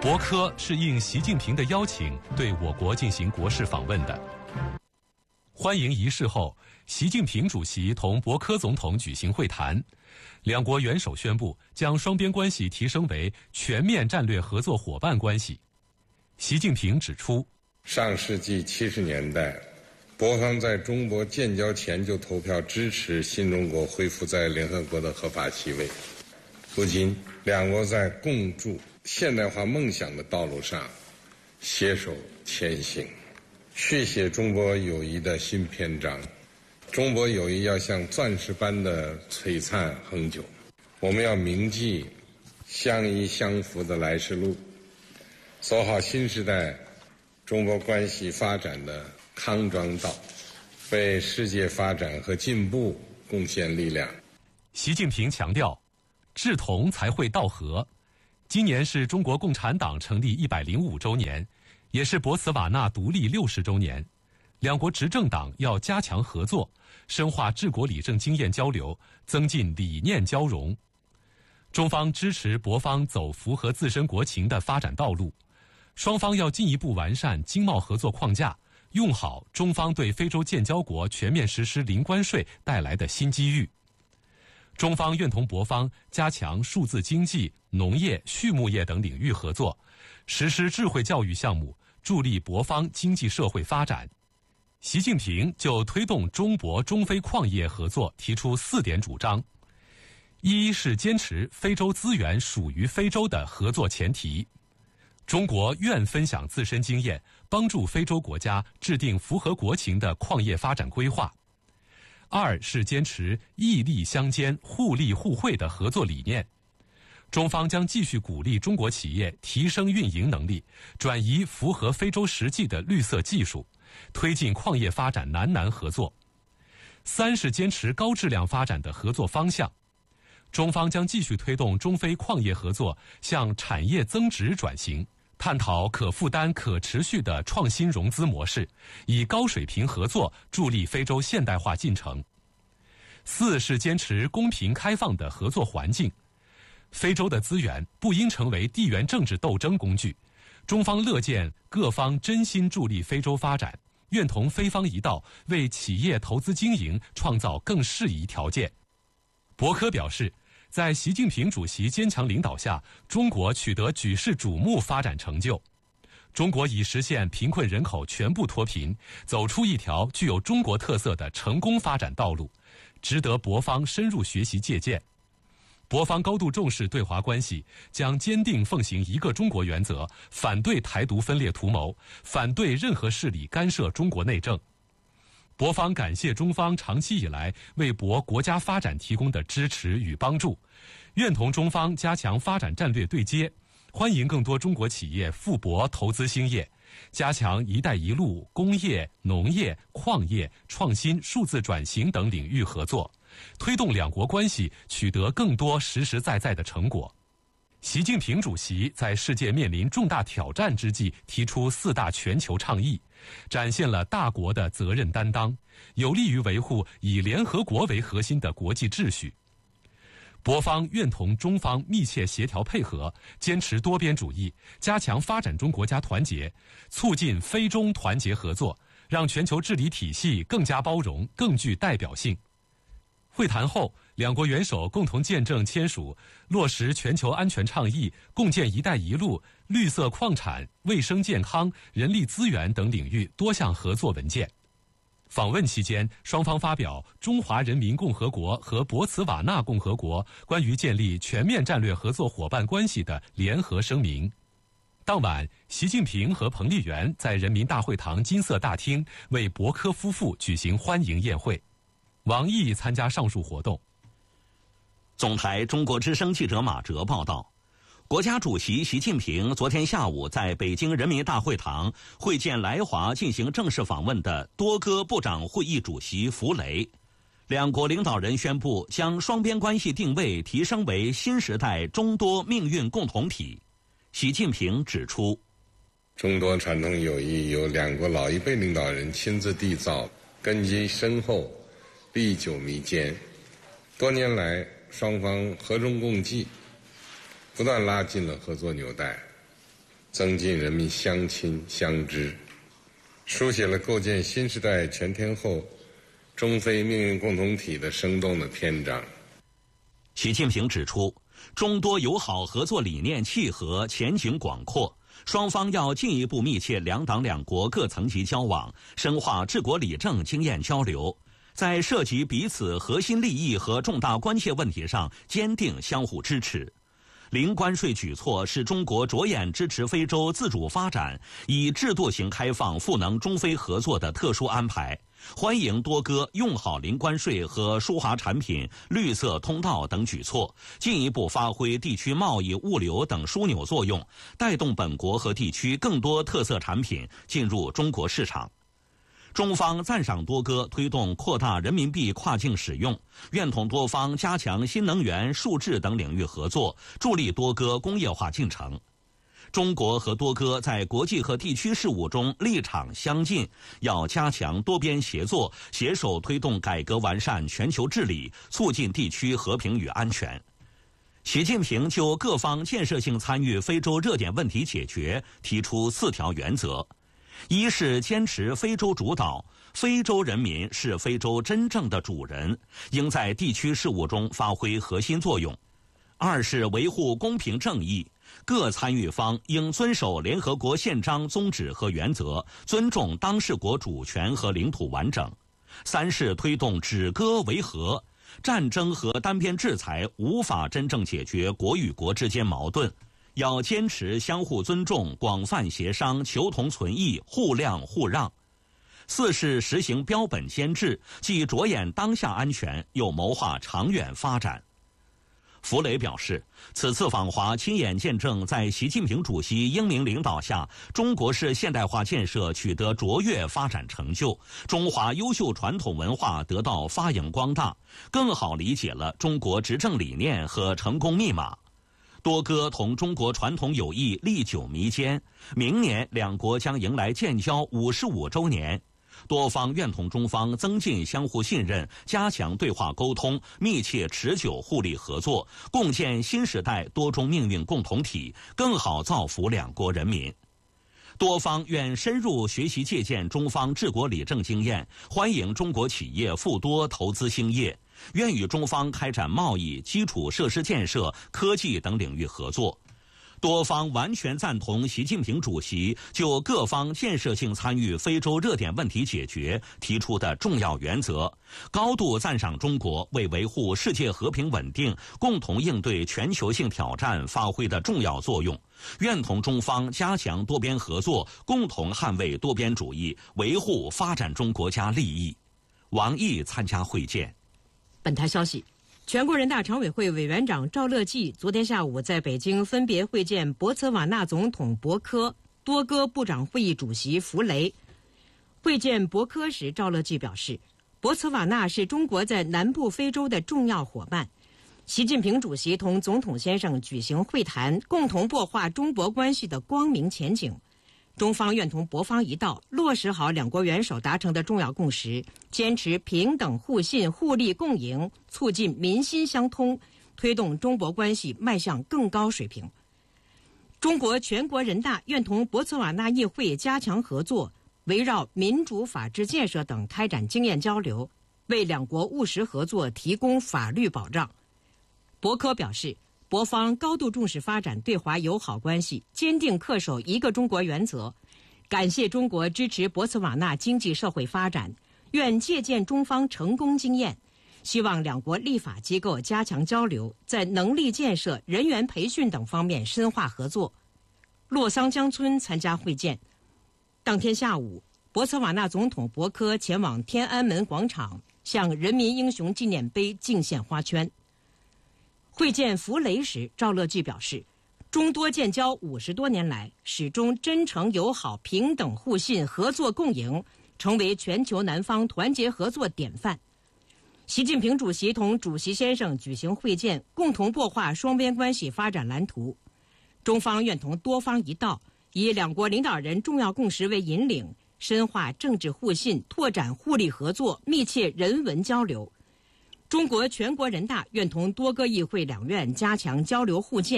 博科是应习近平的邀请对我国进行国事访问的。欢迎仪式后，习近平主席同博科总统举行会谈，两国元首宣布将双边关系提升为全面战略合作伙伴关系。习近平指出， 上世纪70年代，博方在中国建交前就投票支持新中国恢复在联合国的合法席位。如今，两国在共筑现代化梦想的道路上携手前行，续写中国友谊的新篇章。中国友谊要像钻石般的璀璨恒久，我们要铭记相依相扶的来时路，走好新时代中国关系发展的康庄道，为世界发展和进步贡献力量。 习近平强调，志同才会道合。今年是中国共产党成立105周年，也是博茨瓦纳独立60周年。两国执政党要加强合作，深化治国理政经验交流，增进理念交融。中方支持博方走符合自身国情的发展道路，双方要进一步完善经贸合作框架，用好中方对非洲建交国全面实施零关税带来的新机遇。中方愿同博方加强数字经济、农业、畜牧业等领域合作，实施智慧教育项目，助力博方经济社会发展。习近平就推动中博中非矿业合作提出4点主张：一是坚持非洲资源属于非洲的合作前提，中国愿分享自身经验，帮助非洲国家制定符合国情的矿业发展规划。2是坚持义利相兼、互利互惠的合作理念。中方将继续鼓励中国企业提升运营能力，转移符合非洲实际的绿色技术，推进矿业发展南合作。3是坚持高质量发展的合作方向。中方将继续推动中非矿业合作向产业增值转型，探讨可负担、可持续的创新融资模式，以高水平合作助力非洲现代化进程。4是坚持公平开放的合作环境。非洲的资源不应成为地缘政治斗争工具，中方乐见各方真心助力非洲发展，愿同非方一道为企业投资经营创造更适宜条件。博科表示，在习近平主席坚强领导下，中国取得举世瞩目发展成就。中国已实现贫困人口全部脱贫，走出一条具有中国特色的成功发展道路，值得博方深入学习借鉴。博方高度重视对华关系，将坚定奉行一个中国原则，反对台独分裂图谋，反对任何势力干涉中国内政。博方感谢中方长期以来为博国家发展提供的支持与帮助，愿同中方加强发展战略对接，欢迎更多中国企业赴博投资兴业，加强“一带一路”工业、农业、矿业、创新、数字转型等领域合作，推动两国关系取得更多实实在在的成果。习近平主席在世界面临重大挑战之际提出4大全球倡议，展现了大国的责任担当，有利于维护以联合国为核心的国际秩序。博方愿同中方密切协调配合，坚持多边主义，加强发展中国家团结，促进非中团结合作，让全球治理体系更加包容、更具代表性。会谈后，两国元首共同见证签署落实全球安全倡议、共建“一带一路”、绿色矿产、卫生健康、人力资源等领域多项合作文件。访问期间，双方发表《中华人民共和国和博茨瓦纳共和国关于建立全面战略合作伙伴关系的联合声明》。当晚，习近平和彭丽媛在人民大会堂金色大厅为博科夫妇举行欢迎宴会。王毅参加上述活动。 总台中国之声记者马哲报道，国家主席习近平昨天下午在北京人民大会堂会见来华进行正式访问的多哥部长会议主席弗雷。两国领导人宣布将双边关系定位提升为新时代中多命运共同体。习近平指出， 中多传统友谊由两国老一辈领导人亲自缔造，根基深厚，历久弥坚。多年来，双方和衷共济，不断拉近了合作纽带。 增进人民相亲相知，书写了构建新时代全天候中非命运共同体的生动的篇章。 习近平指出，中多友好合作理念契合，前景广阔，双方要进一步密切两党两国各层级交往，深化治国理政经验交流，在涉及彼此核心利益和重大关切问题上坚定相互支持。零关税举措是中国着眼支持非洲自主发展、以制度型开放赋能中非合作的特殊安排，欢迎多哥用好零关税和输华产品、绿色通道等举措，进一步发挥地区贸易、物流等枢纽作用，带动本国和地区更多特色产品进入中国市场。中方赞赏多哥推动扩大人民币跨境使用，愿同多方加强新能源、数智等领域合作，助力多哥工业化进程。中国和多哥在国际和地区事务中立场相近，要加强多边协作，携手推动改革完善全球治理，促进地区和平与安全。习近平就各方建设性参与非洲热点问题解决提出4条原则：一是坚持非洲主导，非洲人民是非洲真正的主人，应在地区事务中发挥核心作用；二是维护公平正义，各参与方应遵守联合国宪章宗旨和原则，尊重当事国主权和领土完整；三是推动止戈为和，战争和单边制裁无法真正解决国与国之间矛盾，要坚持相互尊重、广泛协商、求同存异、互谅互让；四是实行标本兼治，既着眼当下安全，又谋划长远发展。弗雷表示，此次访华亲眼见证在习近平主席英明领导下，中国式现代化建设取得卓越发展成就，中华优秀传统文化得到发扬光大，更好理解了中国执政理念和成功密码。多哥同中国传统友谊历久弥坚，明年两国将迎来建交55周年。多方愿同中方增进相互信任，加强对话沟通，密切持久互利合作，共建新时代多中命运共同体，更好造福两国人民。多方愿深入学习借鉴中方治国理政经验，欢迎中国企业赴多投资兴业，愿与中方开展贸易、基础设施建设、科技等领域合作。多方完全赞同习近平主席就各方建设性参与非洲热点问题解决提出的重要原则，高度赞赏中国为维护世界和平稳定、共同应对全球性挑战发挥的重要作用，愿同中方加强多边合作，共同捍卫多边主义，维护发展中国家利益。王毅参加会见。 本台消息，全国人大常委会委员长赵乐际昨天下午在北京分别会见博茨瓦纳总统博科、多哥部长会议主席弗雷。会见博科时，赵乐际表示，博茨瓦纳是中国在南部非洲的重要伙伴。习近平主席同总统先生举行会谈，共同擘画中博关系的光明前景。中方愿同博方一道，落实好两国元首达成的重要共识，坚持平等互信、互利共赢，促进民心相通，推动中博关系迈向更高水平。中国全国人大愿同博茨瓦纳议会加强合作，围绕民主法治建设等开展经验交流，为两国务实合作提供法律保障。博科表示，博方高度重视发展对华友好关系，坚定恪守一个中国原则，感谢中国支持博茨瓦纳经济社会发展，愿借鉴中方成功经验，希望两国立法机构加强交流，在能力建设、人员培训等方面深化合作。洛桑江村参加会见。当天下午，博茨瓦纳总统博科前往天安门广场，向人民英雄纪念碑敬献花圈。会见弗雷时，赵乐际表示，中多建交50多年来，始终真诚友好、平等互信、合作共赢，成为全球南方团结合作典范。习近平主席同主席先生举行会见，共同擘画双边关系发展蓝图。中方愿同多方一道，以两国领导人重要共识为引领，深化政治互信，拓展互利合作，密切人文交流。中国全国人大愿同多个议会两院加强交流互鉴，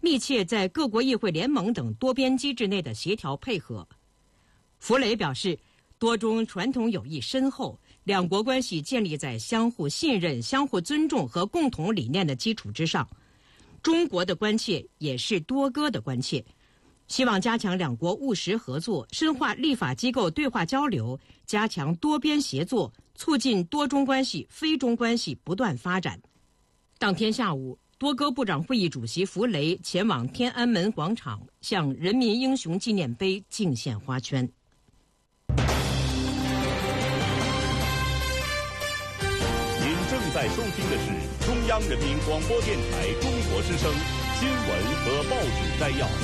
密切在各国议会联盟等多边机制内的协调配合。弗雷表示，多中传统友谊深厚，两国关系建立在相互信任、相互尊重和共同理念的基础之上。中国的关切也是多哥的关切，希望加强两国务实合作，深化立法机构对话交流，加强多边协作，促进多中关系、非中关系不断发展。当天下午，多哥部长会议主席弗雷前往天安门广场，向人民英雄纪念碑敬献花圈。 正在收听的是中央人民广播电台中国之声新闻和报纸摘要。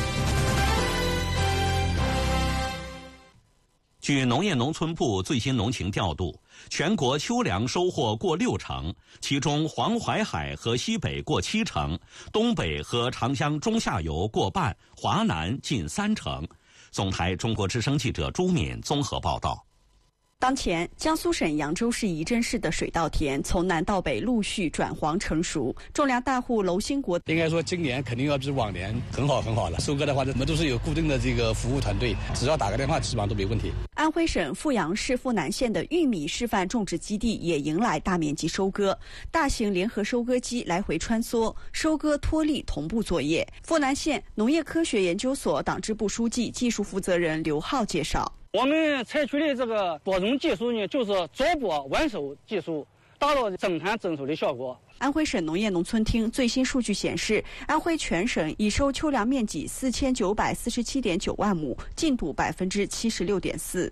据农业农村部最新农情调度，全国秋粮收获过60%，其中黄淮海和西北过70%，东北和长江中下游过半，华南近30%。总台中国之声记者朱敏综合报道。 当前，江苏省扬州市仪征市的水稻田从南到北陆续转黄成熟。种粮大户娄兴国应该说，今年肯定要比往年很好了。收割的话，我们都是有固定的这个服务团队，只要打个电话，基本上都没问题。 安徽省阜阳市阜南县的玉米示范种植基地也迎来大面积收割，大型联合收割机来回穿梭，收割脱粒同步作业。阜南县农业科学研究所党支部书记、技术负责人刘浩介绍。 我们采取的这个播种技术呢，就是早播晚收技术，达到增产增收的效果。 安徽省农业农村厅最新数据显示，安徽全省已收秋粮面积4947.9万亩，进度76.4%。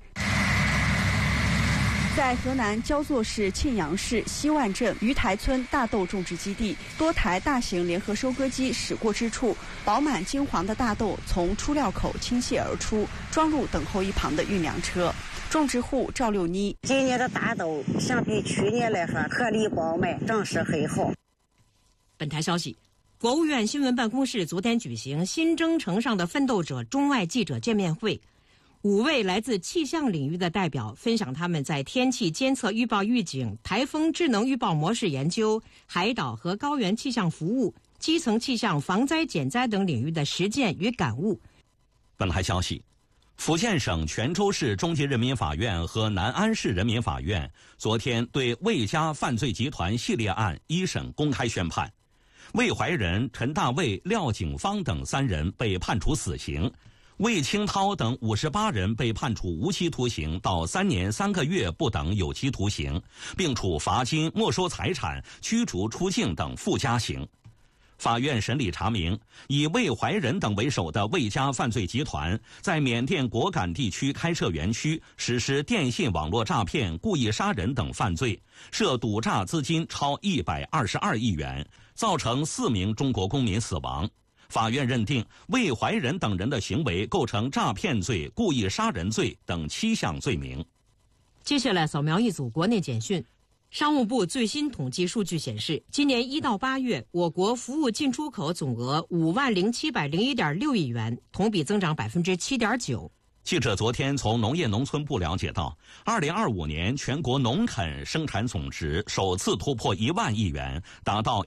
在河南焦作市沁阳市西万镇鱼台村大豆种植基地，多台大型联合收割机驶过之处，饱满金黄的大豆从出料口倾泻而出，装入等候一旁的运粮车。种植户赵六妮： 今年的大豆相比去年来说，颗粒饱满，长势很好。 本台消息，国务院新闻办公室昨天举行新征程上的奋斗者中外记者见面会。5位来自气象领域的代表分享他们在天气监测预报预警、台风智能预报模式研究、海岛和高原气象服务、基层气象防灾减灾等领域的实践与感悟。 本台消息，福建省泉州市中级人民法院和南安市人民法院昨天对魏家犯罪集团系列案一审公开宣判，魏怀仁、陈大卫、廖景芳等3人被判处死刑，魏清涛等58人被判处无期徒刑到3年3个月不等有期徒刑，并处罚金、没收财产、驱逐出境等附加刑。法院审理查明，以魏怀仁等为首的魏家犯罪集团在缅甸果敢地区开设园区，实施电信网络诈骗、故意杀人等犯罪，涉赌诈资金超122亿元，造成4名中国公民死亡。法院认定魏怀仁等人的行为构成诈骗罪、故意杀人罪等7项罪名。 接下来扫描一组国内简讯。商务部最新统计数据显示，今年1到8月，我国服务进出口总额50701.6亿元，同比增长7.9%。 记者昨天从农业农村部了解到，2025年全国农垦生产总值首次突破1万亿元，达到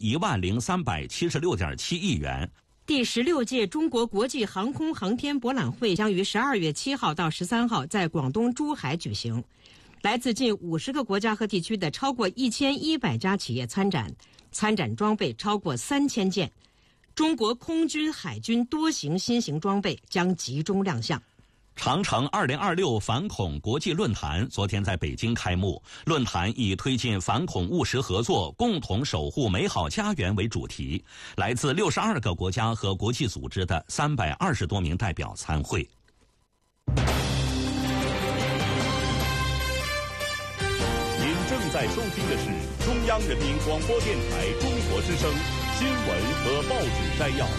10376.7亿元。 第16届中国国际航空航天博览会将于12月7号到13号在广东珠海举行，来自近50个国家和地区的超过1100家企业参展，参展装备超过3000件。中国空军、海军多型新型装备将集中亮相。 长城2026反恐国际论坛昨天在北京开幕，论坛以推进反恐务实合作，共同守护美好家园为主题，来自62个国家和国际组织的320多名代表参会。 您正在收听的是中央人民广播电台中国之声新闻和报纸摘要。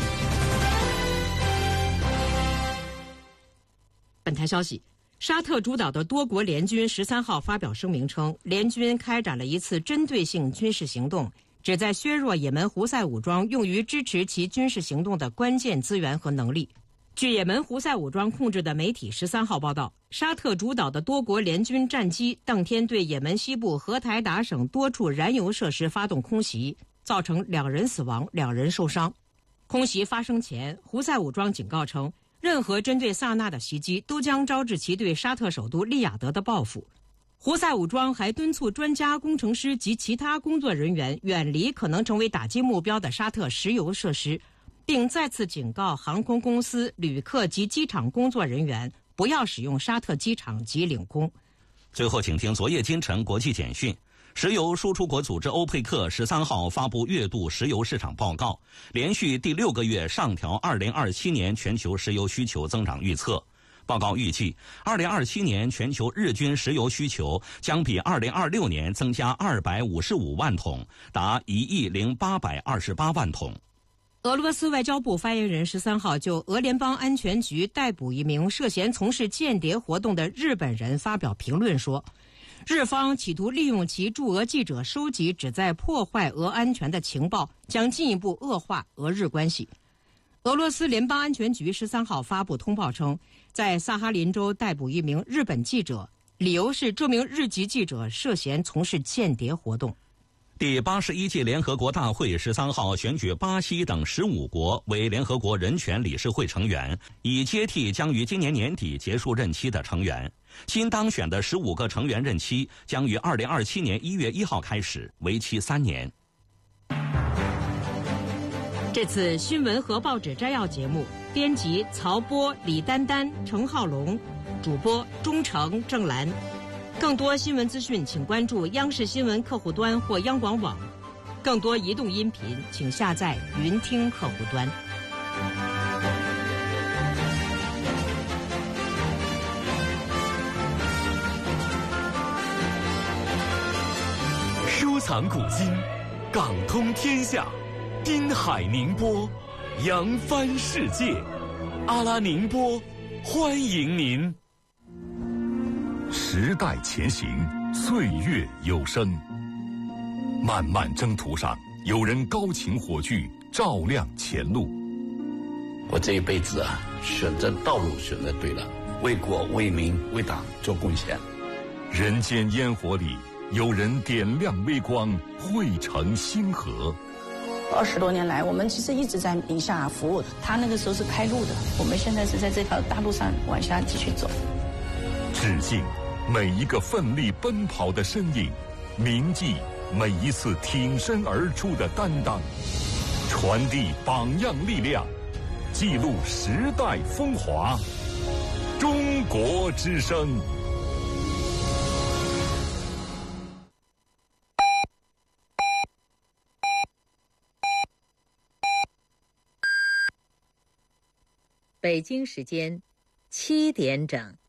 本台消息，沙特主导的多国联军13号发表声明称，联军开展了一次针对性军事行动，旨在削弱也门胡塞武装用于支持其军事行动的关键资源和能力。据也门胡塞武装控制的媒体13号报道，沙特主导的多国联军战机当天对也门西部荷台达省多处燃油设施发动空袭，造成2人死亡、2人受伤。 空袭发生前，胡塞武装警告称，任何针对萨那的袭击都将招致其对沙特首都利雅得的报复。胡塞武装还敦促专家、工程师及其他工作人员远离可能成为打击目标的沙特石油设施，并再次警告航空公司、旅客及机场工作人员不要使用沙特机场及领空。 最后，请听昨夜今晨国际简讯。石油输出国组织欧佩克13号发布月度石油市场报告，连续第6个月上调2027年全球石油需求增长预测。报告预计，2027年全球日均石油需求将比2026年增加255万桶，达1.828亿桶。 俄罗斯外交部发言人13号就俄联邦安全局逮捕一名涉嫌从事间谍活动的日本人发表评论说，日方企图利用其驻俄记者收集旨在破坏俄安全的情报，将进一步恶化俄日关系。俄罗斯联邦安全局13号发布通报称，在萨哈林州逮捕一名日本记者，理由是这名日籍记者涉嫌从事间谍活动。 第81届联合国大会13号选举巴西等15国为联合国人权理事会成员，以接替将于今年年底结束任期的成员。新当选的15个成员任期将于2027年1月1号开始，为期3年。 这次新闻和报纸摘要节目，编辑曹波、李丹丹、程浩龙，主播钟诚、郑兰。更多新闻资讯，请关注央视新闻客户端或央广网。更多移动音频，请下载云听客户端。 收藏古今，港通天下，滨海宁波，扬帆世界。阿拉宁波，欢迎您。 时代前行，岁月有声。漫漫征途上，有人高擎火炬，照亮前路。 我这一辈子选择道路选择对了，为国为民为党做贡献。 人间烟火里，有人点亮微光，汇成星河。 20多年来，我们其实一直在宁夏服务。他那个时候是开路的，我们现在是在这条大路上往下继续走。 致敬每一个奋力奔跑的身影，铭记每一次挺身而出的担当，传递榜样力量，记录时代风华。中国之声。 北京时间7点整。